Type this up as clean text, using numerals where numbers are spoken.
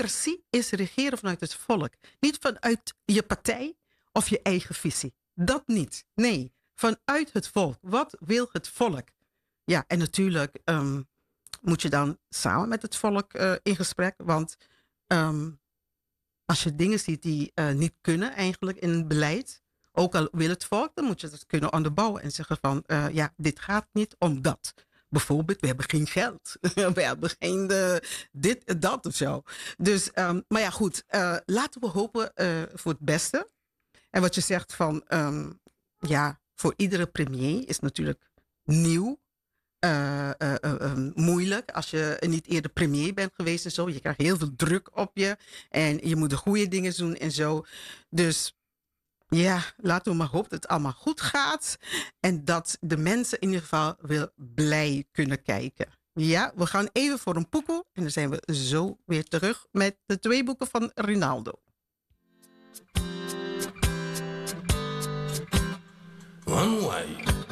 democratie is regeren vanuit het volk. Niet vanuit je partij of je eigen visie. Dat niet. Nee, vanuit het volk. Wat wil het volk? Ja, en natuurlijk moet je dan samen met het volk in gesprek. Want als je dingen ziet die niet kunnen eigenlijk in het beleid, ook al wil het volk, dan moet je dat kunnen onderbouwen en zeggen van ja, dit gaat niet om dat. Bijvoorbeeld, we hebben geen geld. We hebben geen dit, dat of zo. Dus, maar ja, goed. Laten we hopen voor het beste. En wat je zegt van, ja, voor iedere premier is natuurlijk nieuw. Moeilijk als je niet eerder premier bent geweest en zo. Je krijgt heel veel druk op je. En je moet de goede dingen doen en zo. Dus ja, laten we maar hopen dat het allemaal goed gaat. En dat de mensen in ieder geval weer blij kunnen kijken. Ja, we gaan even voor een poekel. En dan zijn we zo weer terug met de 2 boeken van Rinaldo. One way.